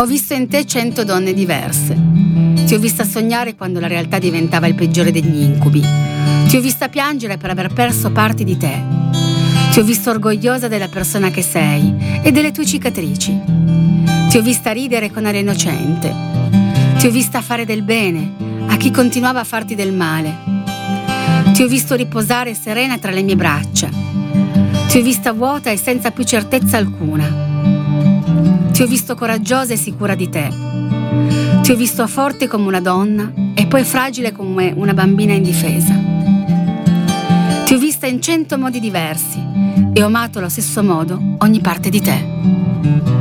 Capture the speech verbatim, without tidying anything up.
Ho visto in te cento donne diverse. Ti ho vista sognare quando la realtà diventava il peggiore degli incubi. Ti ho vista piangere per aver perso parti di te. Ti ho vista orgogliosa della persona che sei e delle tue cicatrici. Ti ho vista ridere con aria innocente. Ti ho vista fare del bene a chi continuava a farti del male. Ti ho visto riposare serena tra le mie braccia. Ti ho vista vuota e senza più certezza alcuna. Ti ho visto coraggiosa e sicura di te. Ti ho visto forte come una donna e poi fragile come una bambina indifesa. Ti ho vista in cento modi diversi e ho amato allo stesso modo ogni parte di te.